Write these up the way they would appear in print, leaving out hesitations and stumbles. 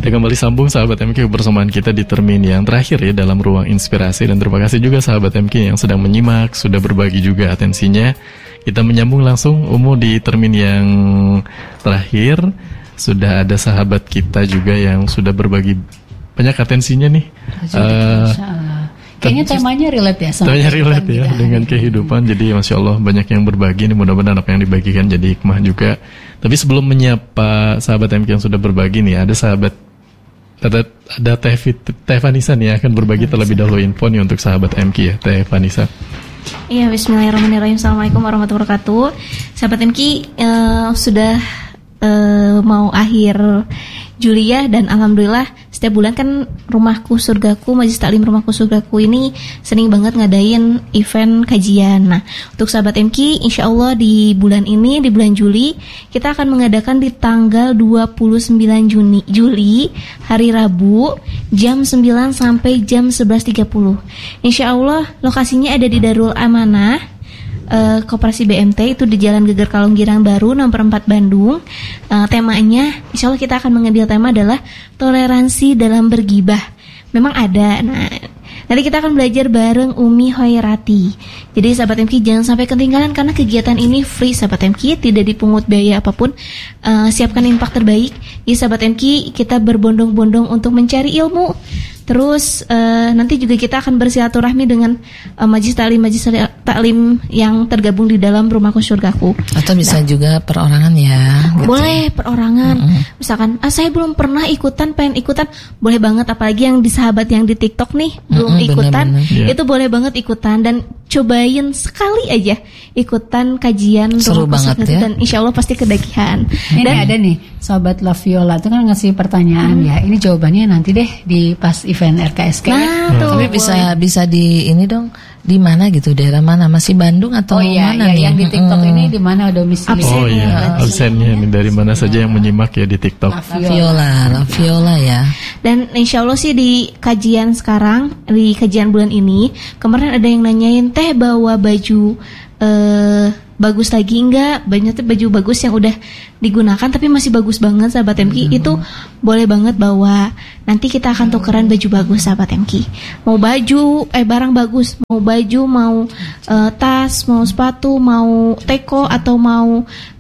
Kita kembali sambung sahabat MQ bersamaan kita di termin yang terakhir ya dalam ruang inspirasi. Dan terima kasih juga sahabat MQ yang sedang menyimak, sudah berbagi juga atensinya. Kita menyambung langsung di termin yang terakhir. Sudah ada sahabat kita juga yang sudah berbagi banyak atensinya nih. Kayaknya temanya relate ya sama temanya relate ya dengan kehidupan. Jadi Masya Allah banyak yang berbagi nih, mudah-mudahan apa yang dibagikan jadi hikmah juga. Tapi sebelum menyapa sahabat MQ yang sudah berbagi nih, ada Teh Vanessa nih akan berbagi terlebih dahulu info nih untuk sahabat MQ ya, Teh Vanessa. Iya, bismillahirrahmanirrahim. Assalamualaikum warahmatullahi wabarakatuh. Sahabat MQ, sudah mau akhir Juli ya, dan alhamdulillah setiap bulan kan Rumahku Surgaku, Majelis Taklim Rumahku Surgaku ini sering banget ngadain event kajian. Nah, untuk sahabat MQ, insya Allah di bulan ini, di bulan Juli, kita akan mengadakan di tanggal 29 Juli, hari Rabu, jam 9 sampai jam 11.30. Insya Allah lokasinya ada di Darul Amanah, Koperasi BMT, itu di Jalan Geger Kalonggirang Baru nomor 4 Bandung. Temanya insya Allah kita akan mengambil tema adalah toleransi dalam bergibah. Memang ada. Nah, nanti kita akan belajar bareng Umi Hoirati. Jadi sahabat MQ jangan sampai ketinggalan, karena kegiatan ini free sahabat MQ, tidak dipungut biaya apapun. Siapkan infak terbaik. Jadi sahabat MQ, kita berbondong-bondong untuk mencari ilmu. Terus nanti juga kita akan bersilaturahmi dengan majelis taklim yang tergabung di dalam Rumahku Surgaku. Atau bisa juga perorangan ya. Gitu. Boleh perorangan. Misalkan saya belum pernah ikutan, pengen ikutan, boleh banget. Apalagi yang di sahabat yang di TikTok nih belum ikutan, bener-bener. itu boleh banget ikutan dan cobain sekali aja ikutan kajian Seru banget ya. Dan insya Allah pasti kedagihan. Ini ada nih Sobat La Viola itu kan ngasih pertanyaan ya. Ini jawabannya nanti deh di pas event RKSK. Nah, tuh. Tapi bisa di ini dong, di mana gitu, daerah mana, masih Bandung atau mana nih? Yang di TikTok ini di mana domisili? Oh iya, absennya ini dari mana saja yang menyimak ya di TikTok. La Viola ya. Dan insya Allah sih di kajian sekarang, di kajian bulan ini, kemarin ada yang nanyain, Teh bawa baju bagus lagi enggak? Banyak tuh baju bagus yang udah digunakan tapi masih bagus banget sahabat MQ. Itu boleh banget bawa. Nanti kita akan tukeran baju bagus sahabat MQ. Mau baju barang bagus, mau baju, mau tas, mau sepatu, mau teko, atau mau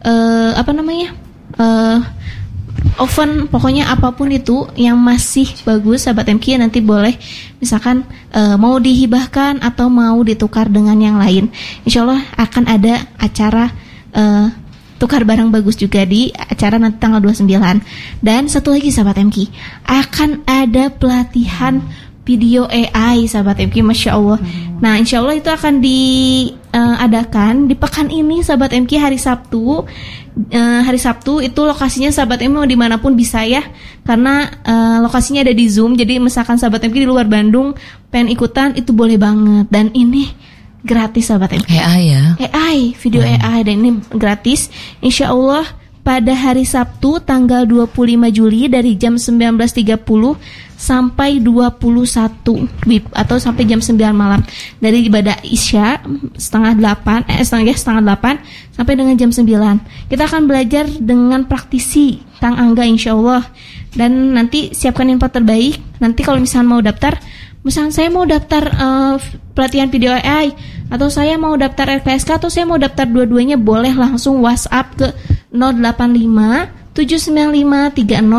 oven, pokoknya apapun itu yang masih bagus sahabat MQ, nanti boleh misalkan mau dihibahkan atau mau ditukar dengan yang lain. Insya Allah akan ada acara tukar barang bagus juga di acara nanti tanggal 29. Dan satu lagi sahabat MQ, akan ada pelatihan video AI sahabat MQ, Masya Allah. Nah insya Allah itu akan diadakan di pekan ini sahabat MQ, hari Sabtu. Hari Sabtu itu lokasinya sahabat MQ mau dimanapun bisa ya, karena lokasinya ada di Zoom. Jadi misalkan sahabat MQ di luar Bandung pengen ikutan, itu boleh banget. Dan ini gratis sahabat MQ. AI ya. AI, video AI, dan ini gratis. Insya Allah pada hari Sabtu tanggal 25 Juli dari jam 19.30 sampai 21 WIB atau sampai jam 9 malam. Dari ibadah Isya setengah 8 sampai dengan jam 9. Kita akan belajar dengan praktisi Kang Angga insya Allah. Dan nanti siapkan info terbaik. Nanti kalau misalnya mau daftar, misalnya saya mau daftar pelatihan video AI, atau saya mau daftar RKSK, atau saya mau daftar dua-duanya, boleh langsung WhatsApp ke 085 795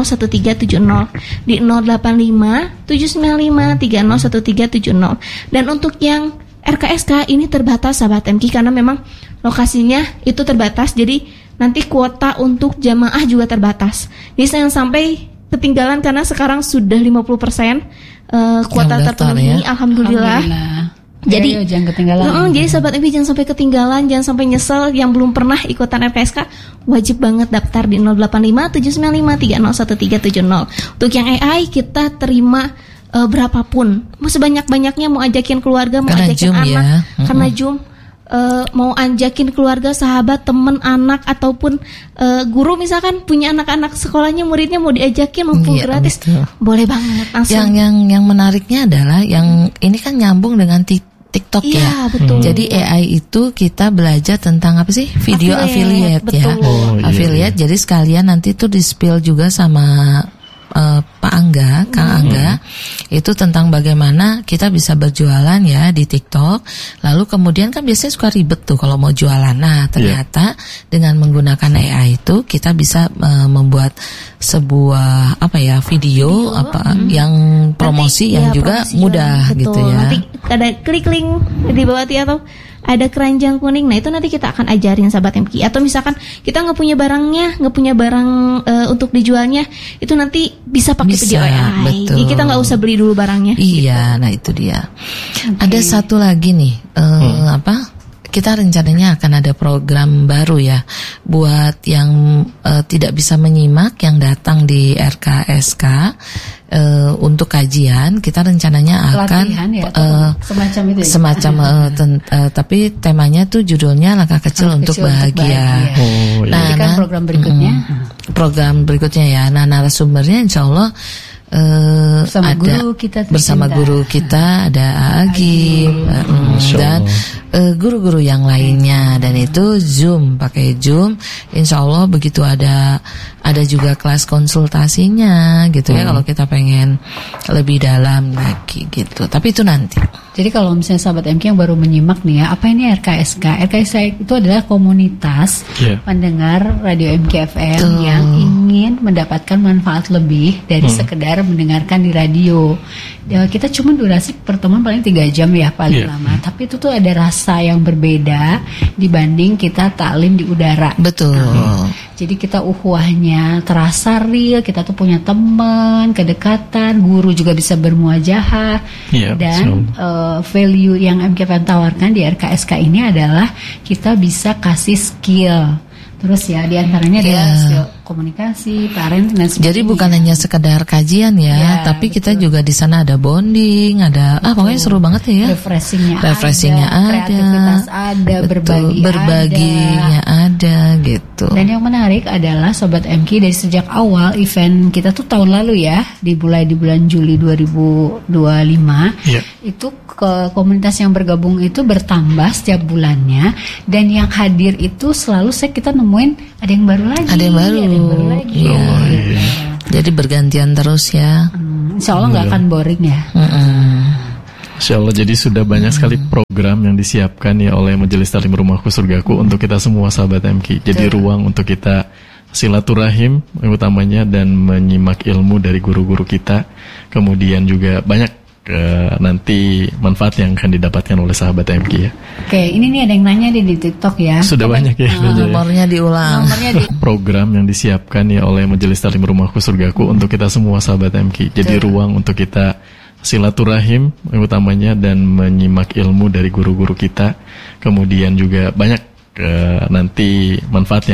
301370 di 085 795 301370. Dan untuk yang RKSK ini terbatas sahabat MQ, karena memang lokasinya itu terbatas. Jadi nanti kuota untuk jamaah juga terbatas. Jadi jangan sampai ketinggalan, karena sekarang sudah 50% kuota terpenuhi ya? Alhamdulillah. Jadi jangan ketinggalan. Jadi sahabat MQ jangan sampai ketinggalan, jangan sampai nyesel. Yang belum pernah ikutan RKSK wajib banget daftar di 085 795 301370. Untuk yang AI kita terima berapapun, mau sebanyak-banyaknya, mau ajakin keluarga, mau karena ajakin Zoom anak, ya. karena Zoom. Mau ajakin keluarga, sahabat, teman, anak, ataupun guru misalkan punya anak-anak sekolahnya, muridnya mau diajakin mumpung gratis, betul. Boleh banget langsung. Yang menariknya adalah yang ini kan nyambung dengan TikTok ya. Betul. Jadi AI itu kita belajar tentang apa sih? Video affiliate ya. Betul. Affiliate. Jadi sekalian nanti tuh di-spill juga sama Pak Angga, Kang Angga, itu tentang bagaimana kita bisa berjualan ya di TikTok. Lalu kemudian kan biasanya suka ribet tuh kalau mau jualan. Nah, ternyata dengan menggunakan AI itu kita bisa membuat sebuah video yang promosi yang juga mudah jualan, gitu ya. Nanti ada klik link di bawah atau ada keranjang kuning. Nah, itu nanti kita akan ajarin sahabat MK. Atau misalkan kita nggak punya barang untuk dijualnya, itu nanti bisa pakai video AI. Betul. Jadi kita nggak usah beli dulu barangnya. Iya, gitu. Nah itu dia. Ada satu lagi nih, kita rencananya akan ada program baru ya, buat yang tidak bisa menyimak, yang datang di RKSK untuk kajian, kita rencananya akan semacam itu ya? Tapi temanya tuh judulnya Langkah Kecil untuk Bahagia. Nah, kan program berikutnya ya. Nah, narasumbernya insya Allah bersama guru kita ada Agim dan guru-guru yang lainnya, dan itu pakai Zoom. Insya Allah begitu ada juga kelas konsultasinya gitu ya, kalau kita pengen lebih dalam lagi gitu. Tapi itu nanti. Jadi kalau misalnya sahabat MK yang baru menyimak nih ya, apa ini RKSK? RKSK itu adalah komunitas pendengar radio MK FM yang ingin mendapatkan manfaat lebih dari sekedar mendengarkan di radio. Ya, kita cuma durasi pertemuan paling 3 jam ya paling lama. Tapi itu tuh ada rasa yang berbeda dibanding kita taklim di udara. Betul. Jadi kita uhuahnya terasa real, kita tuh punya teman, kedekatan, guru juga bisa bermuajahah. Dan value yang MKFM tawarkan di RKSK ini adalah kita bisa kasih skill. Terus ya diantaranya adalah skill komunikasi, parenting dan sebagainya. Jadi bukan hanya sekedar kajian ya, tapi kita juga di sana ada bonding, ada pokoknya seru banget ya. Refreshingnya ada, kreativitas ada, berbaginya ada gitu. Dan yang menarik adalah Sobat MK, dari sejak awal event kita tuh tahun lalu ya, dimulai di bulan Juli 2025, itu ke komunitas yang bergabung itu bertambah setiap bulannya, dan yang hadir itu selalu kita nemuin ada yang baru lagi. Ada yang baru lagi. Jadi bergantian terus ya. Insya Allah nggak akan boring ya. Insya Allah. Jadi sudah banyak sekali program yang disiapkan ya oleh Majelis Taklim Rumahku Surgaku untuk kita semua sahabat MK. Jadi ruang untuk kita silaturahim utamanya dan menyimak ilmu dari guru-guru kita. Kemudian juga banyak nanti manfaat yang akan didapatkan oleh sahabat MK ya. Oke, ini nih ada yang nanya di TikTok ya. Sudah banyak ya. Nomornya diulang. Program yang disiapkan ya oleh Majelis Taklim Rumahku Surgaku untuk kita semua sahabat MK. Jadi ruang untuk kita silaturahim utamanya dan menyimak ilmu dari guru-guru kita. Kemudian juga banyak nanti manfaat yang